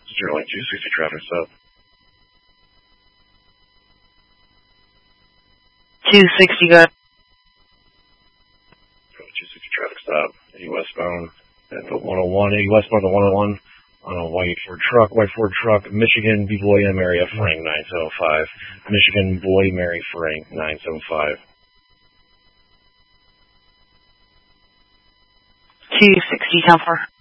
Sterling 260 traffic stop. 260, got 260 traffic stop. 80 westbound. At the 101, 80 westbound to 101 on a white Ford truck, Michigan, B. Boy, M. area, Frank 975. Michigan, Boy, Mary, Frank 975. 260, 10-4.